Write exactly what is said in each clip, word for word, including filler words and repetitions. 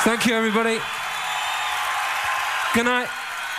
Thank you, everybody. Good night.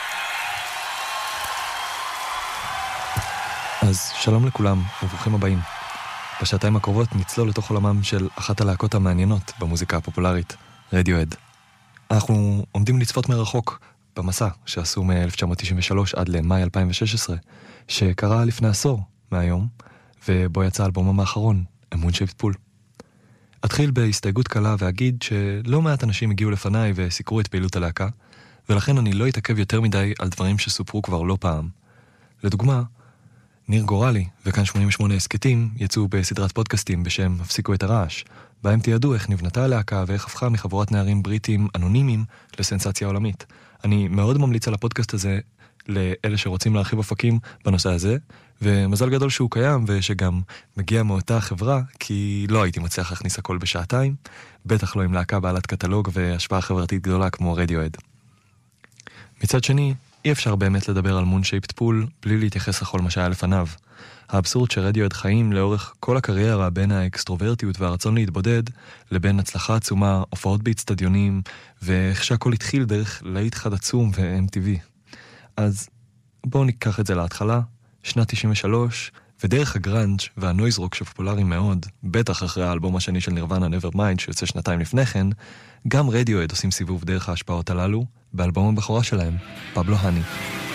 אז שלום לכולם, וברוכים הבאים. בשעתיים הקרובות נצלול לתוך עולמם של אחת הלהקות המעניינות במוזיקה הפופולרית, רדיואד. אנחנו עומדים לצפות מרחוק במסע שעשו מ-אלף תשע מאות תשעים ושלוש עד למאי אלפיים ושש עשרה, שקרה לפני עשור מהיום, ובו יצא אלבומם האחרון, A Moon-Shaped Pool. אתחיל בהסתייגות קלה ואגיד שלא מעט אנשים הגיעו לפניי וסיקרו את פעילות הלהקה, ולכן אני לא אתעכב יותר מדי על דברים שסופרו כבר לא פעם. לדוגמה, ניר גורלי וכאן שמונים ושמונה הסקטים יצאו בסדרת פודקאסטים בשם הפסיקו את הרעש, בהם תיעדו איך נבנתה הלהקה ואיך הפכה מחבורת נערים בריטים אנונימיים לסנסציה עולמית. אני מאוד ממליץ על הפודקאסט הזה לאלה שרוצים להרחיב אופקים בנושא הזה, ומזל גדול שהוא קיים ושגם מגיע מאותה חברה, כי לא הייתי מצליח להכניס הכל בשעתיים, בטח לא עם להקה בעלת קטלוג והשפעה חברתית גדולה כמו רדיואד. מצד שני, אי אפשר באמת לדבר על Moon-Shaped Pool בלי להתייחס לכל מה שהיה לפניו. האבסורד שרדיואד חיים לאורך כל הקריירה בין האקסטרוברטיות והרצון להתבודד, לבין הצלחה עצומה, הופעות באצטדיונים, ואיך שהכל התחיל דרך להיט חד עצום ו-אם טי וי. אז בואו ניקח את זה להתחלה, שנת תשעים ושלוש, ודרך הגרנג' והנויז רוק שפופולרי מאוד, בטח אחרי האלבום השני של נירוונה Nevermind שיוצא שנתיים לפני כן, גם רדיואד עושים סיבוב דרך ההשפעות הללו, באלבום הבכורה שלהם, פבלו הני.